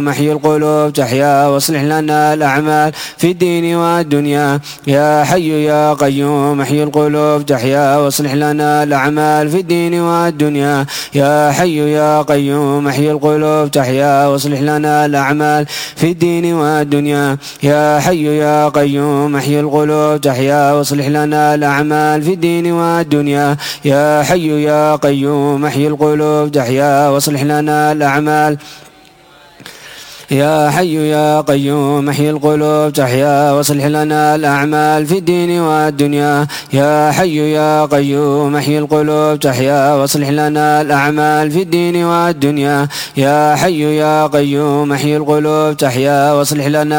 محيي القلوب تحيا واصلح لنا الأعمال في الدين والدنيا يا حي يا قيوم محيي القلوب تحيا واصلح لنا الأعمال في الدين والدنيا يا حي يا قيوم محيي القلوب تحيا واصلح لنا الأعمال في الدين والدنيا يا حي يا قيوم محيي القلوب تحيا واصلح لنا الأعمال في الدين والدنيا يا حي يا قيوم محيي القلوب تحيا واصلح لنا الأعمال يا حي يا قيوم محيي القلوب تحيا واصلح لنا الأعمال في الدين والدنيا يا حي يا قيوم محيي القلوب تحيا واصلح لنا الأعمال في الدين والدنيا يا حي يا قيوم محيي القلوب تحيا واصلح لنا